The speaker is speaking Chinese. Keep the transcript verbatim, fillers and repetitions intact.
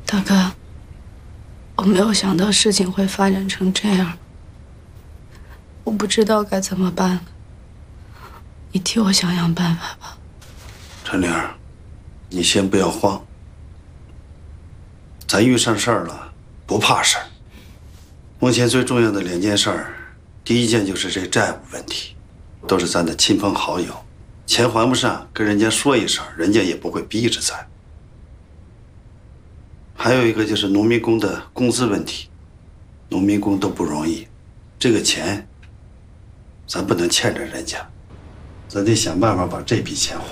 大哥，我没有想到事情会发展成这样，我不知道该怎么办了。你替我想想办法吧。 陈玲，你先不要慌，咱遇上事儿了不怕事儿。目前最重要的两件事儿，第一件就是这债务问题，都是咱的亲朋好友，钱还不上，跟人家说一声，人家也不会逼着咱。还有一个就是农民工的工资问题，农民工都不容易，这个钱咱不能欠着人家，咱得想办法把这笔钱还。